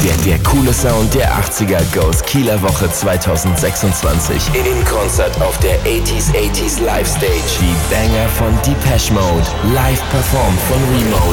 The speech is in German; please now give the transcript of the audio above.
Der coole Sound der 80er goes Kieler Woche 2026. In Konzert auf der 80s Live Stage. Die Banger von Depeche Mode. Live performt von Remote.